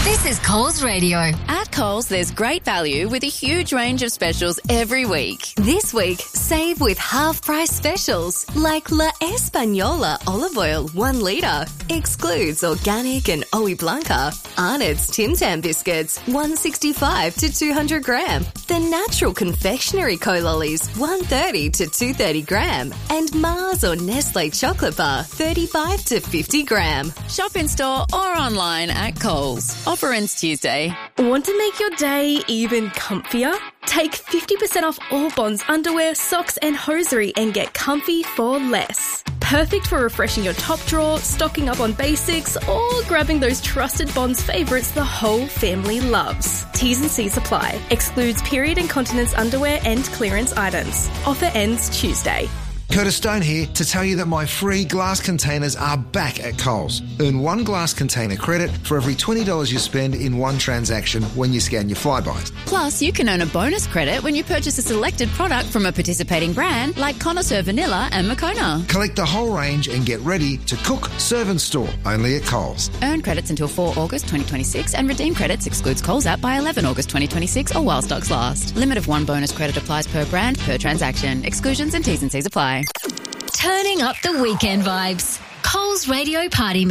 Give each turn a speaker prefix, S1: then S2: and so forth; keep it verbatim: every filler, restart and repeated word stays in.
S1: This is Coles Radio.
S2: At Coles, there's great value with a huge range of specials every week.
S1: This week, save with half-price specials like La Española olive oil, one litre. Excludes organic and Oe Blanca. Arnott's Tim Tam biscuits, one sixty-five to two hundred gram. The Natural Confectionery Co-Lollies, one thirty to two thirty gram. And Mars or Nestle chocolate bar, thirty-five to fifty gram.
S2: Shop in store or online at Coles. Offer ends Tuesday.
S3: Want to make your day even comfier? Take fifty percent off all Bonds underwear, socks and hosiery and get comfy for less. Perfect for refreshing your top drawer, stocking up on basics, or grabbing those trusted Bonds favourites the whole family loves. T's and C's apply. Excludes period incontinence underwear and clearance items. Offer ends Tuesday.
S4: Curtis Stone here to tell you that my free glass containers are back at Coles. Earn one glass container credit for every twenty dollars you spend in one transaction when you scan your Flybuys.
S2: Plus, you can earn a bonus credit when you purchase a selected product from a participating brand like Connoisseur Vanilla and Moccona.
S4: Collect the whole range and get ready to cook, serve and store only at Coles.
S2: Earn credits until the fourth of August twenty twenty-six and redeem credits excludes Coles app by the eleventh of August twenty twenty-six or while stocks last. Limit of one bonus credit applies per brand, per transaction. Exclusions and T's and C's apply.
S1: Turning up the weekend vibes. Coles Radio Party Mix.